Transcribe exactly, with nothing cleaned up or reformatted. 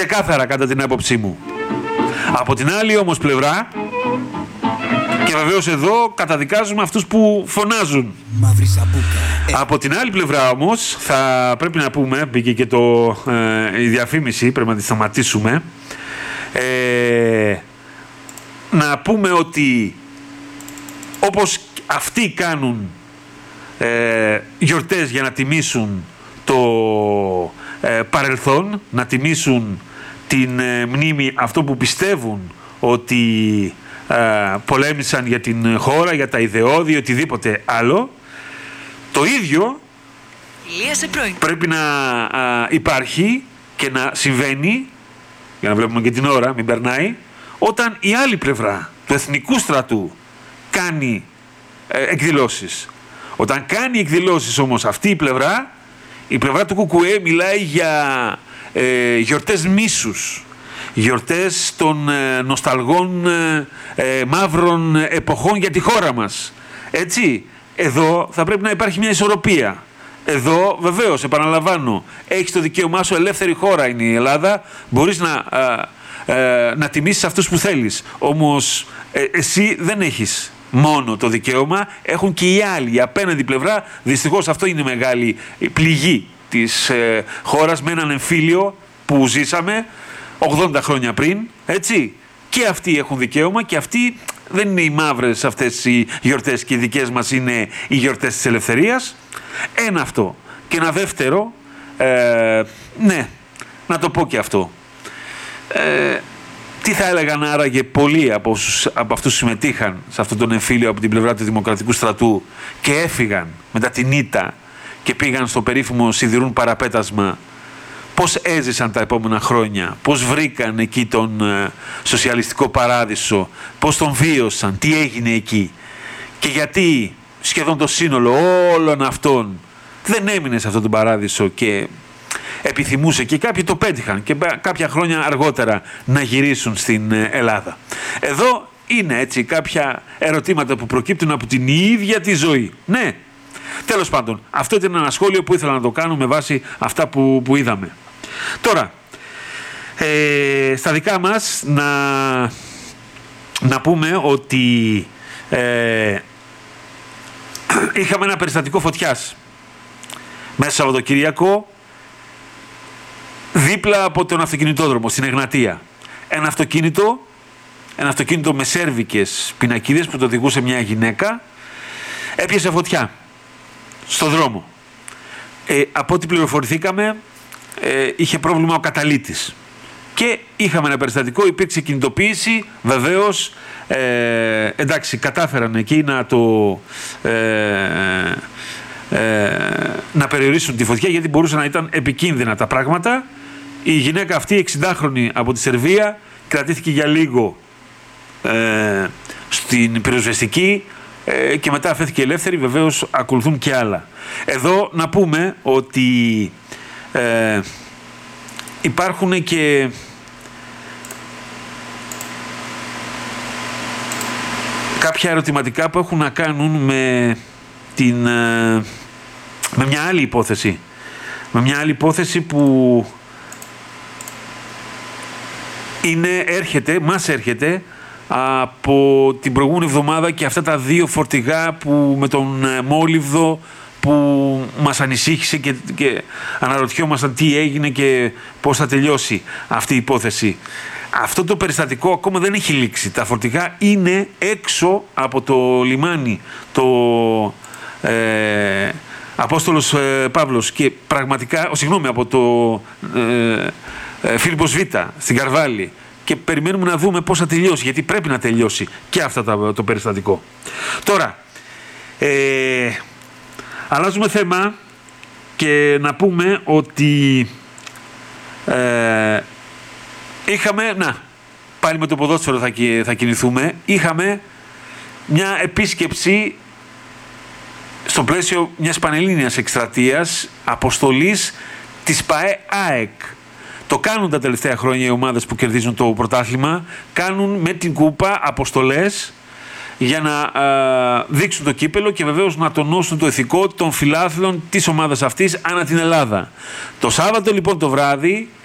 Ξεκάθαρα κατά την άποψή μου. Από την άλλη όμως πλευρά, και βεβαίως εδώ καταδικάζουμε αυτούς που φωνάζουν. Από την άλλη πλευρά όμως θα πρέπει να πούμε, μπήκε και το, ε, η διαφήμιση, πρέπει να τη σταματήσουμε, ε, να πούμε ότι όπως αυτοί κάνουν ε, γιορτές για να τιμήσουν το ε, παρελθόν, να τιμήσουν την ε, μνήμη αυτό που πιστεύουν ότι ε, πολέμησαν για την χώρα, για τα ιδεώδη, οτιδήποτε άλλο, το ίδιο πρέπει να α, υπάρχει και να συμβαίνει, για να βλέπουμε και την ώρα, μην περνάει, όταν η άλλη πλευρά του εθνικού στρατού κάνει ε, εκδηλώσεις. Όταν κάνει εκδηλώσεις όμως αυτή η πλευρά, η πλευρά του Κουκουέ μιλάει για ε, γιορτές μίσους, γιορτές των ε, νοσταλγών ε, ε, μαύρων εποχών για τη χώρα μας. Έτσι, εδώ θα πρέπει να υπάρχει μια ισορροπία. Εδώ βεβαίως, επαναλαμβάνω, έχεις το δικαίωμά σου, ελεύθερη χώρα είναι η Ελλάδα, μπορείς να, α, α, να τιμήσεις αυτούς που θέλεις. Όμως ε, εσύ δεν έχεις μόνο το δικαίωμα, έχουν και οι άλλοι, η απέναντι πλευρά. Δυστυχώς αυτό είναι μεγάλη πληγή της ε, χώρας, με έναν εμφύλιο που ζήσαμε ογδόντα χρόνια πριν, έτσι. Και αυτοί έχουν δικαίωμα και αυτοί δεν είναι οι μαύρες αυτές οι γιορτές, και οι δικές μας είναι οι γιορτές της ελευθερίας. Ένα αυτό. Και ένα δεύτερο, ε, ναι, να το πω και αυτό. Ε, τι θα έλεγαν άραγε πολλοί από, από αυτούς που συμμετείχαν σε αυτόν τον εμφύλιο από την πλευρά του Δημοκρατικού Στρατού και έφυγαν μετά την ήττα και πήγαν στο περίφημο σιδηρούν παραπέτασμα, πώς έζησαν τα επόμενα χρόνια, πώς βρήκαν εκεί τον ε, σοσιαλιστικό παράδεισο, πώς τον βίωσαν, τι έγινε εκεί και γιατί σχεδόν το σύνολο όλων αυτών δεν έμεινε σε αυτόν τον παράδεισο και επιθυμούσε, και κάποιοι το πέτυχαν και κάποια χρόνια αργότερα να γυρίσουν στην Ελλάδα. Εδώ είναι έτσι κάποια ερωτήματα που προκύπτουν από την ίδια τη ζωή. Ναι, τέλος πάντων, αυτό ήταν ένα σχόλιο που ήθελα να το κάνω με βάση αυτά που, που είδαμε. Τώρα, ε, στα δικά μας να, να πούμε ότι ε, είχαμε ένα περιστατικό φωτιάς μέσα Σαββατοκύριακο δίπλα από τον αυτοκινητόδρομο στην Εγνατία. Ένα αυτοκίνητο, ένα αυτοκίνητο με σέρβικες πινακίδες που το οδηγούσε μια γυναίκα, έπιασε φωτιά στο δρόμο. Ε, από ό,τι πληροφορηθήκαμε, ε, είχε πρόβλημα ο καταλύτης. Και είχαμε ένα περιστατικό, υπήρξε κινητοποίηση, βεβαίως, ε, εντάξει, κατάφεραν εκεί να το... Ε, ε, να περιορίσουν τη φωτιά, γιατί μπορούσαν να ήταν επικίνδυνα τα πράγματα. Η γυναίκα αυτή, εξηντάχρονη από τη Σερβία, κρατήθηκε για λίγο ε, στην πυροσβεστική ε, και μετά αφέθηκε ελεύθερη. Βεβαίως ακολουθούν και άλλα. Εδώ να πούμε ότι ε, υπάρχουν και κάποια ερωτηματικά που έχουν να κάνουν με την, με μια άλλη υπόθεση. Με μια άλλη υπόθεση που είναι, έρχεται, μας έρχεται από την προηγούμενη εβδομάδα, και αυτά τα δύο φορτηγά που με τον μόλιβδο που μας ανησύχησε και, και αναρωτιόμασταν τι έγινε και πώς θα τελειώσει αυτή η υπόθεση. Αυτό το περιστατικό ακόμα δεν έχει λήξει. Τα φορτηγά είναι έξω από το λιμάνι, το ε, Απόστολος ε, Παύλος, και πραγματικά, ο, συγγνώμη, από το ε, ε, Φίλιππος Β στην Καρβάλη, και περιμένουμε να δούμε πώς θα τελειώσει, γιατί πρέπει να τελειώσει και αυτό το, το περιστατικό. Τώρα, ε, αλλάζουμε θέμα και να πούμε ότι ε, είχαμε, να, πάλι με το ποδόσφαιρο θα, θα κινηθούμε, είχαμε μια επίσκεψη στο πλαίσιο μιας πανελλήνιας εκστρατείας αποστολής της ΠΑΕ ΑΕΚ. Το κάνουν τα τελευταία χρόνια οι ομάδες που κερδίζουν το πρωτάθλημα, κάνουν με την κούπα αποστολές για να α, δείξουν το κύπελο και βεβαίως να τονώσουν το ηθικό των φιλάθλων της ομάδας αυτής ανά την Ελλάδα. Το Σάββατο λοιπόν το βράδυ